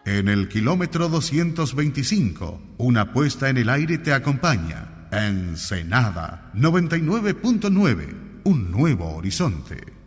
En el kilómetro 225, una puesta en el aire te acompaña. Ensenada 99.9, un nuevo horizonte.